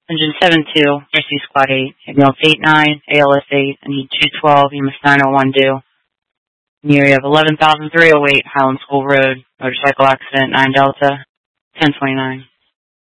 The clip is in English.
Engine 7-2, Rescue Squad 8, Ambulance 8-9, ALS 8, and need 212, EMS 901 due. In the area of 11,308 Highland School Road, motorcycle accident, 9 Delta, 1029.